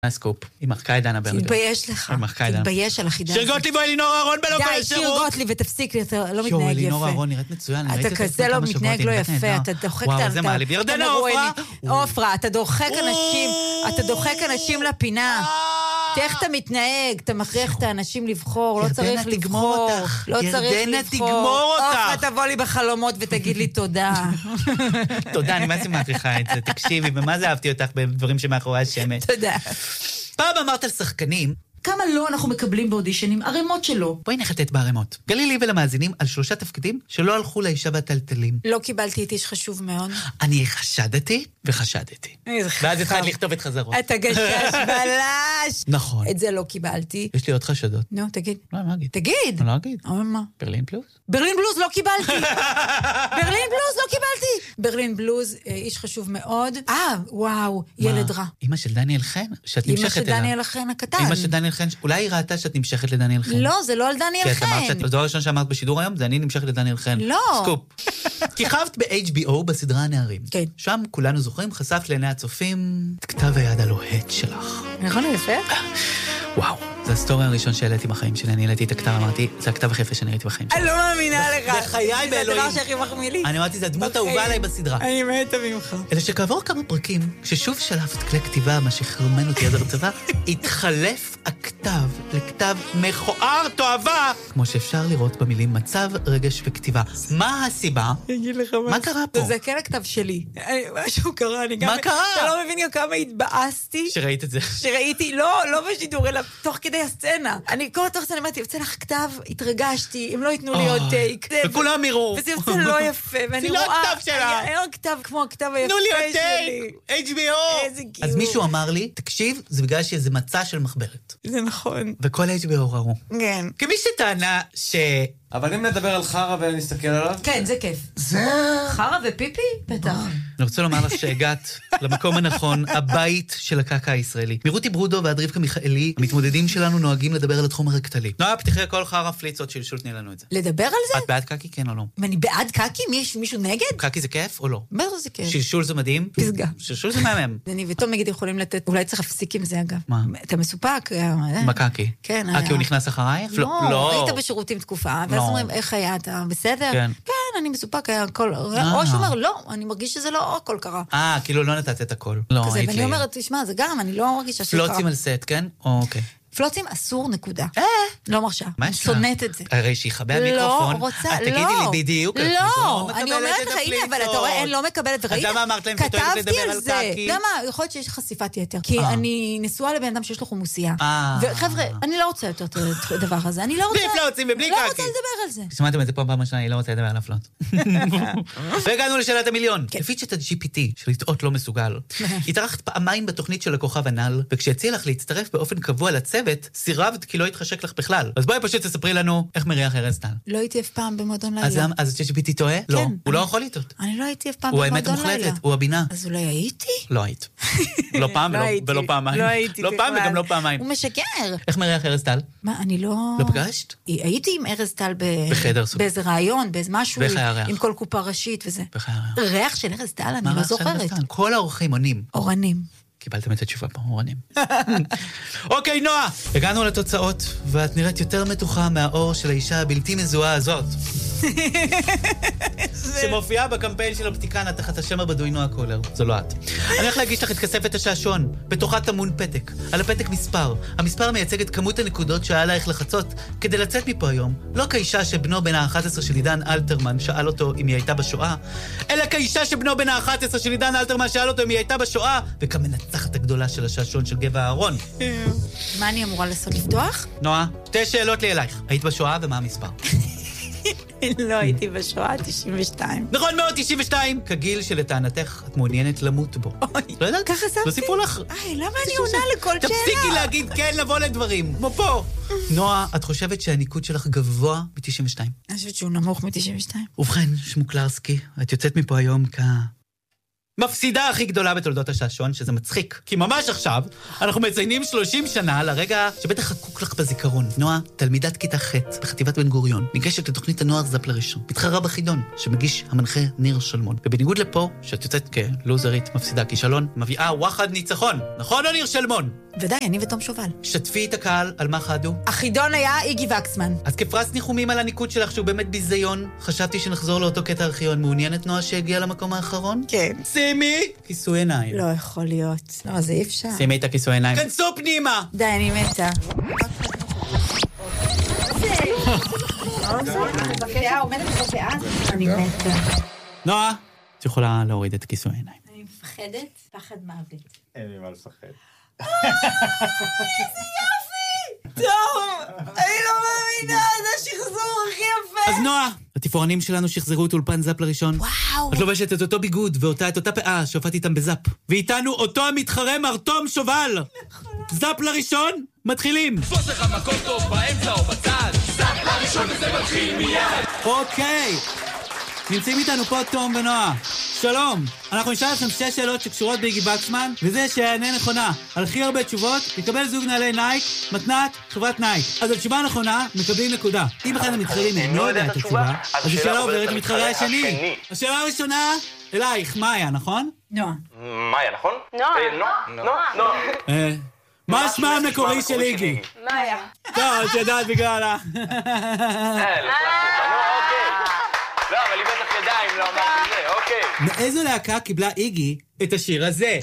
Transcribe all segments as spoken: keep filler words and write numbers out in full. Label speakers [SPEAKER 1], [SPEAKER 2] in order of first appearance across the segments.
[SPEAKER 1] הסקופ, היא מחקה את דנה ברגר.
[SPEAKER 2] תתבייש לך, תתבייש על החידה.
[SPEAKER 1] שיר גוטליב או אלינור אהרון בלוקל שירות.
[SPEAKER 2] די, שיר גוטליב ותפסיק לי, אתה לא מתנהג יפה.
[SPEAKER 1] שור, אלינור אהרון נראית מצוין.
[SPEAKER 2] אתה כזה לא מתנהג לא יפה, אתה דוחק...
[SPEAKER 1] וואו, זה מעליב. ירדנה אופרה.
[SPEAKER 2] אופרה, אתה דוחק אנשים, אתה דוחק אנשים לפינה. איך אתה מתנהג, אתה מכריח את האנשים לבחור, לא צריך לבחור. לא צריך לבחור. אופרה, תבוא לי בחלומות ותגיד לי תודה.
[SPEAKER 1] תודה, אני מה זה מעריכה את זה, תקשיבי, ומה זה אהבתי אותך בדברים שמאחורי השמש.
[SPEAKER 2] תודה.
[SPEAKER 1] פעם אמרת על שחקנים,
[SPEAKER 2] כמה לא אנחנו מקבלים באודישנים? ערימות שלו.
[SPEAKER 1] בואי נחטט בערימות. גלי לי ולמאזינים על שלושה תפקידים שלא הלכו לאישה בטלטלים.
[SPEAKER 2] לא קיבלתי את איש חשוב מאוד.
[SPEAKER 1] אני חשדתי וחשדתי. ואז התחלת לכתוב את חזרות.
[SPEAKER 2] אתה גשש בלש.
[SPEAKER 1] נכון.
[SPEAKER 2] את זה לא קיבלתי.
[SPEAKER 1] יש לי עוד חשדות.
[SPEAKER 2] נו, תגיד.
[SPEAKER 1] לא, אני לא אגיד.
[SPEAKER 2] תגיד.
[SPEAKER 1] אני לא אגיד.
[SPEAKER 2] אבל מה?
[SPEAKER 1] ברלין פלוז?
[SPEAKER 2] ברלין בלוז לא קיבלתי. ברלין בלוז לא קיבלתי. ברלין בלוז, איש חשוב מאוד. אה, וואו, ילד רע.
[SPEAKER 1] אמא של דניאל חן, שאת נמשכת
[SPEAKER 2] אמא של דניאל חן הקטן.
[SPEAKER 1] אמא של דניאל חן, אולי היא ראתה שאת נמשכת לדניאל חן.
[SPEAKER 2] לא, זה לא על דניאל חן.
[SPEAKER 1] הדבר הראשון שאמרת בשידור היום, זה אני נמשכת לדניאל חן.
[SPEAKER 2] לא.
[SPEAKER 1] סקופ. כיכבת ב-אייץ' בי או בסדרה הנערים.
[SPEAKER 2] כן.
[SPEAKER 1] שם כולנו זוכרים, חשפת לעיני הצופים את כתב היד הלוהט שלך.
[SPEAKER 2] נכון, יפה?
[SPEAKER 1] וואו, זה הסטורי הראשון שהעליתי בחיים שלי. אני העליתי את הכתב, אמרתי, זה הכתב הכי יפה שאני ראיתי בחיים שלי.
[SPEAKER 2] אני לא מאמינה לך.
[SPEAKER 1] בחיי באלוהים.
[SPEAKER 2] זה הדבר שהכי מחמיא לי.
[SPEAKER 1] אני אמרתי, זה הדמות האהובה עליי בסדרה.
[SPEAKER 2] אני מתה ממך.
[SPEAKER 1] אלא שכעבור כמה פרקים, כששוב שלפת כלי כתיבה, מה שחרמן אותי עד הרצבה, התחלף הכתב לכתב מכוער תואבה, כמו שאפשר לראות במילים מצב, רגש וכתיבה. מה הסיבה?
[SPEAKER 2] אגיד לך
[SPEAKER 1] מה קרה פה?
[SPEAKER 2] זה כן הכתב שלי. משהו קרה, אני גם...
[SPEAKER 1] מה קרה?
[SPEAKER 2] אתה לא מבין גם כמה התבאסתי.
[SPEAKER 1] שראית את זה.
[SPEAKER 2] שראיתי, לא, לא בשידור, אלא תוך כדי הסצנה. אני כל תוך הסצנה אמרתי, יוצא לך כתב, התרגשתי, הם לא ייתנו לי עוד טייק.
[SPEAKER 1] וכולם יראו.
[SPEAKER 2] וזה יוצא לא יפה, ואני רואה...
[SPEAKER 1] זה לא הכתב שלה.
[SPEAKER 2] אין עוד כתב כמו הכתב היפה שלי.
[SPEAKER 1] תנו לי עוד טייק, אייץ' בי או.
[SPEAKER 2] איזה גיור.
[SPEAKER 1] אז מישהו אמר לי, תקשיב, זה בגלל שזה מצע של מחברת.
[SPEAKER 2] זה נכון.
[SPEAKER 1] וכל אייץ' בי או ראו.
[SPEAKER 2] כן.
[SPEAKER 1] כמי שטענה ש...
[SPEAKER 3] אבל אם נדבר על חרה ונסתכל עליו...
[SPEAKER 2] כן, זה כיף.
[SPEAKER 3] זה...
[SPEAKER 2] חרה ופיפי? בטח.
[SPEAKER 1] אני רוצה לומר לך שהגעת למקום הנכון, הבית של הקקה הישראלי. מרותי ברודו ועד רבקה מיכאלי, המתמודדים שלנו נוהגים לדבר על התחום הרקטלי. נועה, פתחי כל חרה פליצות שלשול, תני לנו את זה.
[SPEAKER 2] לדבר על זה?
[SPEAKER 1] את בעד קקי, כן או לא?
[SPEAKER 2] אני בעד קקי? מישהו נגד?
[SPEAKER 1] קקי זה כיף או לא?
[SPEAKER 2] בטח זה כיף.
[SPEAKER 1] שלשול זה מדהים?
[SPEAKER 2] פסגה.
[SPEAKER 1] שלשול זה מהמם.
[SPEAKER 2] אני ותום נגיד יכולים לתת, אולי צריך להפסיק עם זה אגב.
[SPEAKER 1] מה?
[SPEAKER 2] אתה מסופק?
[SPEAKER 1] מה קקי?
[SPEAKER 2] כן.
[SPEAKER 1] אה, כי הוא נכנס אחרייך?
[SPEAKER 2] לא, היית בשירותים תקופה, ואז אומרים, איך היה אתה בסדר?
[SPEAKER 1] כן.
[SPEAKER 2] כן, אני מסופק, היה הכל... או שאומר, לא, אני מרגיש שזה לא הכל קרה.
[SPEAKER 1] אה, כאילו לא נתת את הכל. לא,
[SPEAKER 2] כזה, ואני אומרת, תשמע, זה גם, אני לא מרגישה שקרה.
[SPEAKER 1] פלוצים על סט, כן? אוקיי.
[SPEAKER 2] פלוצים אסור, נקודה.
[SPEAKER 1] אה!
[SPEAKER 2] לא מרשה.
[SPEAKER 1] מה יש לך?
[SPEAKER 2] שונאת את זה.
[SPEAKER 1] הרי שיחבא המיקרופון.
[SPEAKER 2] לא, רוצה, לא.
[SPEAKER 1] את תגידי לי בדיוק.
[SPEAKER 2] לא, אני אומרת לך, הנה, אבל אתה רואה, אני לא מקבלת, וראית?
[SPEAKER 1] אז למה אמרת להם שאת אוהבת לדבר על קקי?
[SPEAKER 2] למה? יכול להיות שיש חשיפת יתר. כי אני נשואה לבן אדם שיש לו חומוסייה. וחבר'ה, אני לא רוצה יותר את הדבר הזה. אני לא רוצה...
[SPEAKER 1] בלי פלוצים ובלי קקי.
[SPEAKER 2] לא רוצה לדבר על זה.
[SPEAKER 1] שמעתם את זה פה פעם ראשונה, היא לא רוצה לדבר על הפלוט. והגענו לשאלת המיליון. לפי שאת ה-ג'י פי טי, שלטעות לא מסוגל, התארחת פעמיים בתוכנית של הכוכב הנ"ל, וכשהציע לך להצטרף באופן קבוע לצוות, סירבת כי לא התחשק לך בכלל. אז בואי פשוט תספרי לנו איך מריח ארז טל.
[SPEAKER 2] לא הייתי אף פעם במועדון לילה.
[SPEAKER 1] אז ה-ג'י פי טי טועה? לא. הוא לא יכול לטעות.
[SPEAKER 2] אני לא הייתי אף פעם
[SPEAKER 1] הוא
[SPEAKER 2] במועדון לילה.
[SPEAKER 1] האמת המוחלטת, הוא הבינה.
[SPEAKER 2] אז אולי הייתי?
[SPEAKER 1] לא היית. לא פעם ולא פעמיים.
[SPEAKER 2] לא הייתי.
[SPEAKER 1] לא פעם וגם לא פעמיים.
[SPEAKER 2] הוא משקר.
[SPEAKER 1] איך מריח ארז טל?
[SPEAKER 2] מה, אני לא...
[SPEAKER 1] לא פגשת?
[SPEAKER 2] הייתי עם ארז טל
[SPEAKER 1] בחדר סוג.
[SPEAKER 2] באיזה רעיון, באיזה משהו.
[SPEAKER 1] ואיך היה ריח?
[SPEAKER 2] עם כל קופה ראשית וזה.
[SPEAKER 1] ואיך היה ריח?
[SPEAKER 2] ריח של ארז טל, אני לא זוכרת.
[SPEAKER 1] כל האורחים עונים.
[SPEAKER 2] אורנים.
[SPEAKER 1] קיבלתם את התשובה פה, אורנים. אוקיי, נועה! הגענו לתוצאות, ואת נראית יותר מתוחה מהאור של האישה הבלתי מזוהה הזאת. שמופיעה בקמפיין של אופטיקנה תחת השם הבדוי נועה קולר. זו לא את. אני הולך להגיש לך את כספת השעשון. בתוכה טמון פתק. על הפתק מספר. המספר מייצג את כמות הנקודות שהיה עלייך לחצות כדי לצאת מפה היום. לא כאישה שבנו בן ה-אחת עשרה של עידן אלתרמן שאל אותו אם היא הייתה בשואה, אלא כאישה שבנו בן ה-אחת עשרה של עידן אלתרמן שאל אותו אם היא הייתה בשואה, וכמנצחת הגדולה של השעשון של גבע אהרון.
[SPEAKER 2] מה אני אמורה לעשות, לפתוח?
[SPEAKER 1] נועה, שתי שאלות לי אלייך. היית בשואה ומה המספר?
[SPEAKER 2] לא הייתי בשואה, תשעים ושתיים.
[SPEAKER 1] נכון מאוד, תשעים ושתיים. כגיל שלטענתך את מעוניינת למות בו. לא יודעת?
[SPEAKER 2] ככה שמתי.
[SPEAKER 1] לא סיפרו לך.
[SPEAKER 2] איי, למה אני עונה לכל שאלה?
[SPEAKER 1] תפסיקי להגיד כן לבוא לדברים, כמו פה. נועה, את חושבת שהניקוד שלך גבוה ב-תשעים ושתיים?
[SPEAKER 2] אני חושבת שהוא נמוך מ-תשעים ושתיים.
[SPEAKER 1] ובכן, שמוקלרסקי, את יוצאת מפה היום כ... מפסידה הכי גדולה בתולדות השעשון, שזה מצחיק. כי ממש עכשיו, אנחנו מציינים שלושים שנה לרגע שבטח חקוק לך בזיכרון. נועה, תלמידת כיתה ח' בחטיבת בן גוריון, ניגשת לתוכנית הנוער זאפ לראשון. מתחרה בחידון, שמגיש המנחה ניר שלמון. ובניגוד לפה, שאת יוצאת כלוזרית, מפסידה כישלון, מביאה וואחד ניצחון. נכון או ניר שלמון?
[SPEAKER 2] ודאי, אני ותום שובל.
[SPEAKER 1] שתפי את הקהל על מה חדו.
[SPEAKER 2] החידון היה איגי וקסמן.
[SPEAKER 1] אז כפרס ניחומים על הניקוד שלך שהוא באמת ביזיון, חשבתי שנחזור לאותו קטע ארכיון. מעוניינת נועה שהגיע למקום האחרון?
[SPEAKER 2] כן.
[SPEAKER 1] שימי כיסוי עיניים.
[SPEAKER 2] לא יכול להיות. לא, זה אי אפשר.
[SPEAKER 1] שימי את הכיסוי עיניים. כנסו פנימה!
[SPEAKER 2] די, אני מתה. אני מתה.
[SPEAKER 1] נועה, את יכולה להוריד את כיסוי העיניים.
[SPEAKER 2] אני מפחדת, פחד מוות.
[SPEAKER 3] אין לי מה לפחד.
[SPEAKER 2] איזה יופי! טוב, אני לא מאמינה, זה השחזור הכי יפה.
[SPEAKER 1] אז נועה, התפאורנים שלנו שחזרו את אולפן זאפ לראשון.
[SPEAKER 2] וואו.
[SPEAKER 1] את לובשת את אותו ביגוד ואותה את אותה פאה שהופעתי איתם בזאפ. ואיתנו אותו המתחרה מר תום שובל. זאפ לראשון, מתחילים.
[SPEAKER 4] תפוס לך מקום טוב באמצע או בצד. זאפ לראשון וזה מתחיל מיד.
[SPEAKER 1] אוקיי. נמצאים איתנו פה תום ונועה. שלום, אנחנו נשאל לכם שש שאלות שקשורות באיגי וקסמן, וזה שיענה נכונה על הכי הרבה תשובות, יקבל זוג נעלי נייק, מתנת, חברת נייק. אז התשובה הנכונה, מקבלים נקודה. אם אחד המתחרים אינו יודע את התשובה, אז השאלה עוברת למתחרה השני. השאלה הראשונה, אלייך, מאיה, נכון?
[SPEAKER 2] נועה.
[SPEAKER 5] מאיה, נכון?
[SPEAKER 6] נועה.
[SPEAKER 5] נועה, נועה.
[SPEAKER 1] מה השמה המקורי של איגי?
[SPEAKER 6] מאיה.
[SPEAKER 1] טוב, את יודעת בגלל ה...
[SPEAKER 5] לא, אבל היא בטח ידעה אם לא אמרתי זה, אוקיי.
[SPEAKER 1] מאיזו להקה קיבלה איגי את השיר הזה?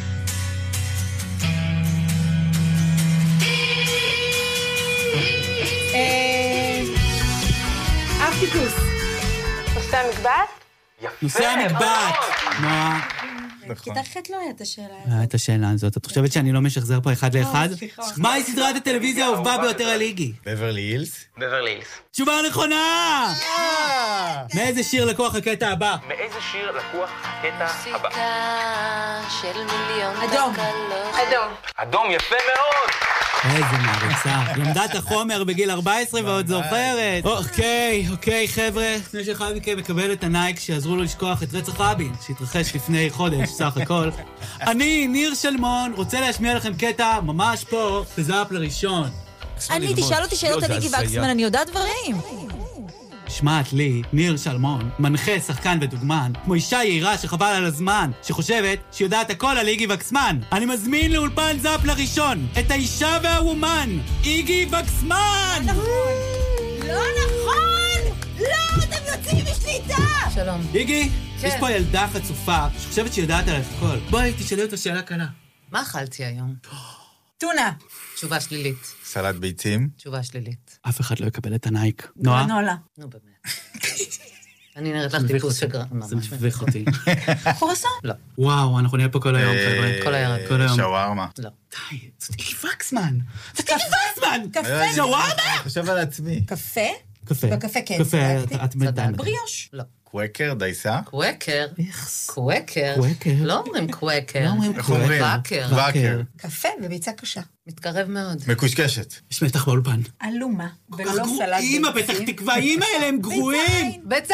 [SPEAKER 6] אבטיפוס. נושא המקבט?
[SPEAKER 5] יפה.
[SPEAKER 1] נושא המקבט. נועה.
[SPEAKER 2] כיתה ח' לא הייתה השאלה הזאת.
[SPEAKER 1] היה את השאלה הזאת. את חושבת שאני לא משחזר פה אחד לאחד? מהי סדרת הטלוויזיה האהובה ביותר על איגי?
[SPEAKER 3] בברלי הילס?
[SPEAKER 5] בברלי הילס.
[SPEAKER 1] תשובה נכונה! מאיזה שיר לקוח הקטע הבא?
[SPEAKER 5] מאיזה שיר לקוח הקטע הבא?
[SPEAKER 6] של מיליון
[SPEAKER 2] אדום.
[SPEAKER 6] אדום.
[SPEAKER 5] אדום, יפה מאוד!
[SPEAKER 1] איזה מעריצה. למדה את החומר בגיל ארבע עשרה ועוד זוכרת. אוקיי, אוקיי, חבר'ה. לפני שאחד מכם מקבל את הנייק שיעזרו לו לשכוח את רצח רבין, שהתרחש לפני חודש, סך הכל. אני, ניר שלמון, רוצה להשמיע לכם קטע ממש פה, בזאפ לראשון.
[SPEAKER 2] אני, תשאל אותי שאלות על איגי וקסמן, אני יודעת דברים.
[SPEAKER 1] שמעת לי, ניר שלמון, מנחה, שחקן ודוגמן, כמו אישה יעירה שחבל על הזמן, שחושבת שיודעת הכל על איגי וקסמן. אני מזמין לאולפן זאפ לראשון את האישה והוומן, איגי וקסמן!
[SPEAKER 2] לא נכון! לא, אתם יוצאים משליטה! שלום.
[SPEAKER 1] איגי, יש פה ילדה חצופה שחושבת שיודעת עליך הכל. בואי, תשאלי אותה שאלה קלה.
[SPEAKER 7] מה אכלתי היום?
[SPEAKER 2] טונה.
[SPEAKER 7] תשובה שלילית.
[SPEAKER 3] סלט ביצים?
[SPEAKER 7] תשובה שלילית.
[SPEAKER 1] אף אחד לא יקבל את הנייק. נועה?
[SPEAKER 2] גרנולה.
[SPEAKER 7] נו באמת. אני נראית לך טיפוס שגר...
[SPEAKER 1] זה מביך אותי.
[SPEAKER 2] קורסון?
[SPEAKER 7] לא.
[SPEAKER 1] וואו, אנחנו נהיה פה כל היום, חבר'ה.
[SPEAKER 7] כל הערב.
[SPEAKER 1] כל היום.
[SPEAKER 3] שווארמה.
[SPEAKER 7] לא.
[SPEAKER 1] די, זאת איגי וקסמן. זאת איגי וקסמן!
[SPEAKER 2] קפה.
[SPEAKER 1] שווארמה!
[SPEAKER 3] אני חושב על עצמי.
[SPEAKER 2] קפה?
[SPEAKER 1] קפה.
[SPEAKER 2] בקפה כן.
[SPEAKER 1] קפה, את מדעת.
[SPEAKER 2] בריאוש.
[SPEAKER 7] לא.
[SPEAKER 3] קווקר, דייסה?
[SPEAKER 7] קווקר.
[SPEAKER 1] איכס.
[SPEAKER 7] קווקר.
[SPEAKER 1] קווקר.
[SPEAKER 7] לא אומרים קווקר.
[SPEAKER 1] לא אומרים
[SPEAKER 3] איך אומרים?
[SPEAKER 7] וקר.
[SPEAKER 3] וקר.
[SPEAKER 2] קפה וביצה קשה.
[SPEAKER 7] מתקרב מאוד.
[SPEAKER 3] מקושקשת.
[SPEAKER 1] יש מתח באולפן.
[SPEAKER 2] אלומה. ולא סלט
[SPEAKER 1] גרועים, הפתח תקוואים האלה הם גרועים!
[SPEAKER 7] בצע...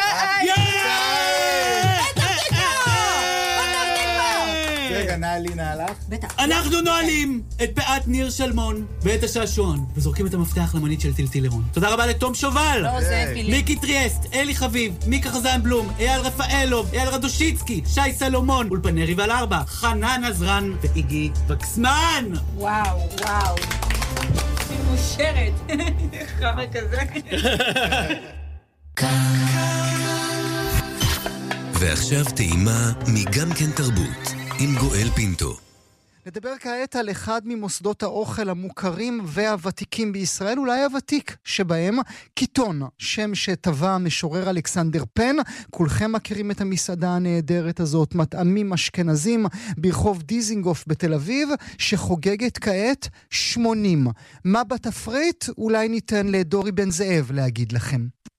[SPEAKER 3] רגע, נעלי נעלך?
[SPEAKER 2] בטח.
[SPEAKER 1] אנחנו נועלים את פאת ניר שלמון ואת השעשועון, וזורקים את המפתח למונית של טילטילרון. תודה רבה לתום שובל!
[SPEAKER 2] לא, זה פילים.
[SPEAKER 1] מיקי טריאסט, אלי חביב, מיקה חזן בלום, אייל רפאלוב, אייל רדושיצקי, שי סלומון, אולפני ריבל ארבע, חנן עזרן ואיגי וקסמן!
[SPEAKER 2] וואו, וואו. היא מושרת. חמר כזה.
[SPEAKER 8] ועכשיו טעימה מגם כן תרבות, עם גואל פינטו.
[SPEAKER 9] נדבר כעת על אחד ממוסדות האוכל המוכרים והוותיקים בישראל, אולי הוותיק שבהם, קיטון, שם שטבע המשורר אלכסנדר פן. כולכם מכירים את המסעדה הנהדרת הזאת, מטעמים אשכנזים, ברחוב דיזינגוף בתל אביב, שחוגגת כעת שמונים. מה בתפריט? אולי ניתן לדורי בן זאב להגיד לכם.